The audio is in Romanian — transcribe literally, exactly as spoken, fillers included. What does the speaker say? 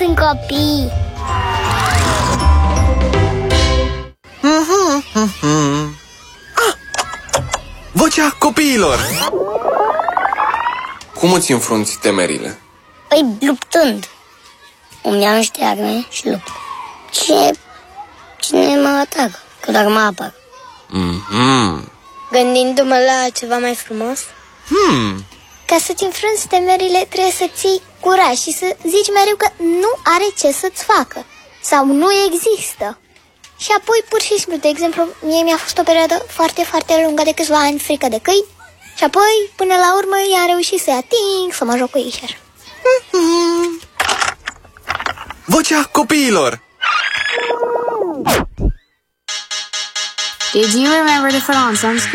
sunt copii. Ah! Vocea copiilor. Cum îți înfrunți temerile? Păi luptând. Îmi iau niște arme și lupt. Cine, cine mă atacă? Că doar mă apăr. Mm-hmm. Gândindu-mă la ceva mai frumos. Hmm. Ca să-ți înfrunți temerile, trebuie să ții curaj și să zici mereu că nu are ce să-ți facă sau nu există. Și apoi, pur și simplu, de exemplu, mie mi-a fost o perioadă foarte, foarte lungă de câțiva ani frică de câini și apoi, până la urmă, i-am reușit să-i ating, să mă joc cu ei și așa. Vocea copiilor. Did you remember to put on sunscreen?